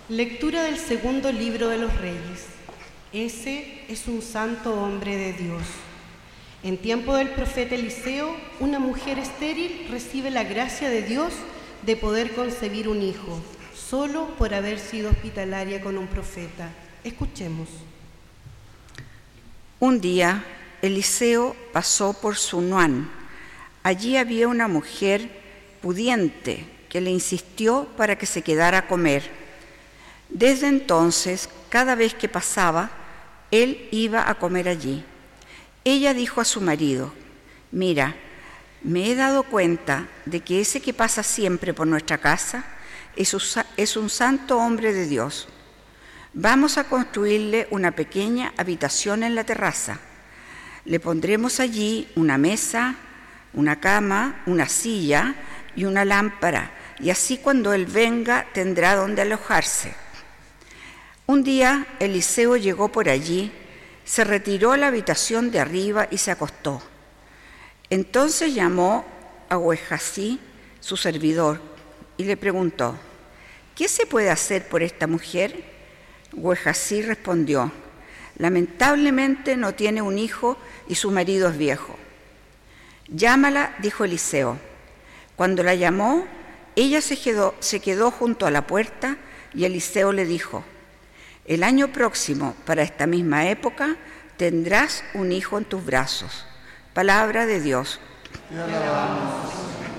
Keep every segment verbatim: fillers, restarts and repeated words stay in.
Lectura del segundo libro de los Reyes. Ese es un santo hombre de Dios. En tiempo del profeta Eliseo, una mujer estéril recibe la gracia de Dios de poder concebir un hijo, solo por haber sido hospitalaria con un profeta. Escuchemos. Un día, Eliseo pasó por Sunuán. Allí había una mujer pudiente que le insistió para que se quedara a comer. Desde entonces, cada vez que pasaba, él iba a comer allí. Ella dijo a su marido: «Mira, me he dado cuenta de que ese que pasa siempre por nuestra casa es un santo hombre de Dios. Vamos a construirle una pequeña habitación en la terraza. Le pondremos allí una mesa, una cama, una silla y una lámpara, y así cuando él venga tendrá donde alojarse». Un día Eliseo llegó por allí, se retiró a la habitación de arriba y se acostó. Entonces llamó a Gehazi, su servidor, y le preguntó: «¿Qué se puede hacer por esta mujer?». Gehazi respondió: «Lamentablemente no tiene un hijo y su marido es viejo». «Llámala», dijo Eliseo. Cuando la llamó, ella se quedó, se quedó junto a la puerta y Eliseo le dijo: «El año próximo, para esta misma época, tendrás un hijo en tus brazos». Palabra de Dios. Te alabamos.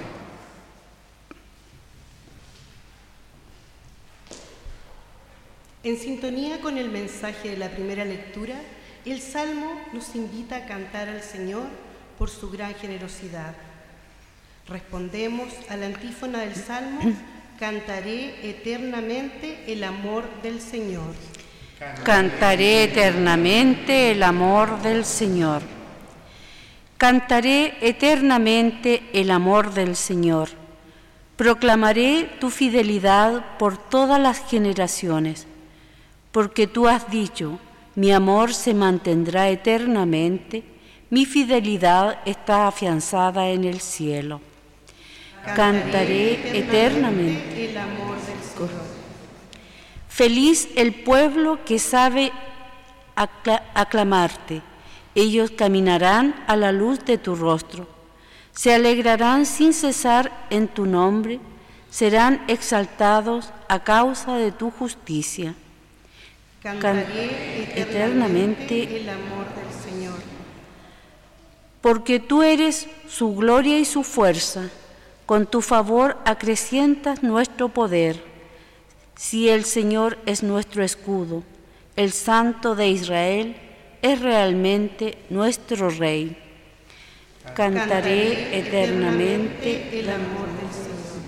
En sintonía con el mensaje de la primera lectura, el Salmo nos invita a cantar al Señor por su gran generosidad. Respondemos a la antífona del Salmo: «Cantaré eternamente el amor del Señor». Cantaré eternamente el amor del Señor. Cantaré eternamente el amor del Señor. Proclamaré tu fidelidad por todas las generaciones, porque tú has dicho: mi amor se mantendrá eternamente, mi fidelidad está afianzada en el cielo. Cantaré eternamente el amor del Señor. Feliz el pueblo que sabe acla- aclamarte. Ellos caminarán a la luz de tu rostro. Se alegrarán sin cesar en tu nombre. Serán exaltados a causa de tu justicia. Cantaré eternamente, eternamente el amor del Señor. Porque tú eres su gloria y su fuerza. Con tu favor acrecientas nuestro poder. Si el Señor es nuestro escudo, el Santo de Israel es realmente nuestro Rey. Cantaré, Cantaré eternamente el amor del Señor.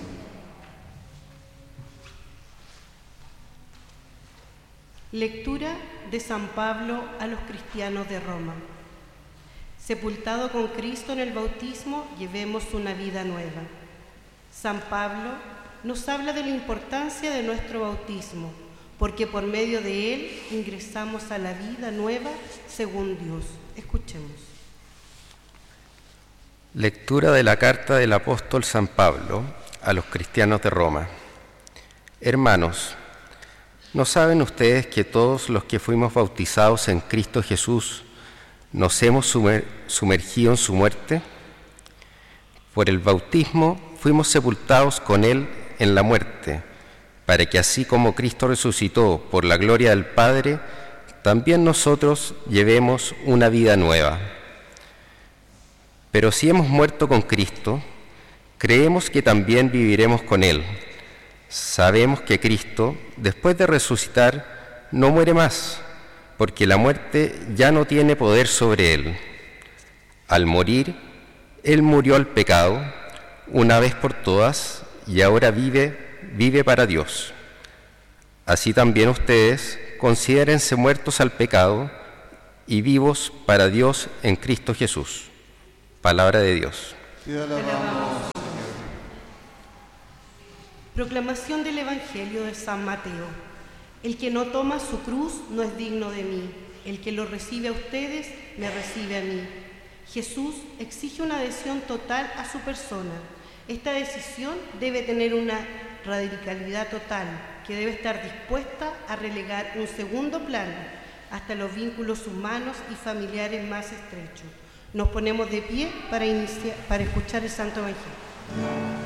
Lectura de San Pablo a los cristianos de Roma. Sepultado con Cristo en el bautismo, llevemos una vida nueva. San Pablo nos habla de la importancia de nuestro bautismo, porque por medio de él ingresamos a la vida nueva según Dios. Escuchemos. Lectura de la carta del apóstol San Pablo a los cristianos de Roma. Hermanos, ¿no saben ustedes que todos los que fuimos bautizados en Cristo Jesús nos hemos sumer- sumergido en su muerte? Por el bautismo fuimos sepultados con él en la muerte, para que así como Cristo resucitó por la gloria del Padre, también nosotros llevemos una vida nueva. Pero si hemos muerto con Cristo, creemos que también viviremos con Él. Sabemos que Cristo, después de resucitar, no muere más, porque la muerte ya no tiene poder sobre Él. Al morir, Él murió al pecado, una vez por todas, y ahora vive, vive para Dios. Así también ustedes considérense muertos al pecado y vivos para Dios en Cristo Jesús. Palabra de Dios. Te alabamos. Proclamación del Evangelio de San Mateo. El que no toma su cruz no es digno de mí. El que lo recibe a ustedes, me recibe a mí. Jesús exige una adhesión total a su persona. Esta decisión debe tener una radicalidad total que debe estar dispuesta a relegar un segundo plano hasta los vínculos humanos y familiares más estrechos. Nos ponemos de pie para, iniciar, para escuchar el Santo Evangelio.